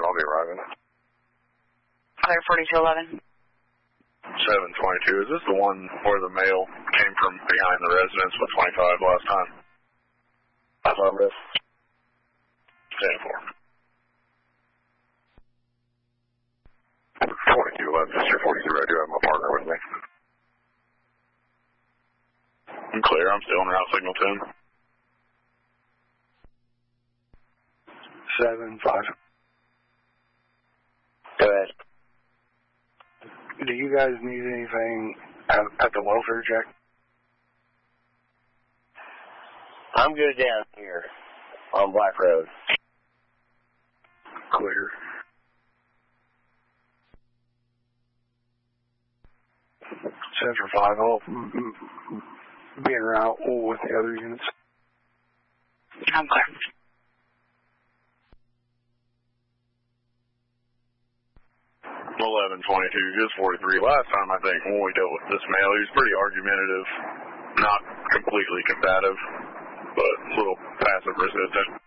I'll be arriving. Clear 4211. 722. Is this the one where the male came from behind the residence with 25 last time? Affirmative. 10-4. 4211, Mr. 43. I do have my partner with me. I'm clear. I'm still on route signal 10. 7-5. Go ahead. Do you guys need anything at the welfare check? I'm good down here on Black Road. Clear. Central 5, I'll be en route with the other units. I'm clear. Well, 1122, just 43. Last time, I think, when we dealt with this male, he was pretty argumentative, not completely combative, but a little passive resistant.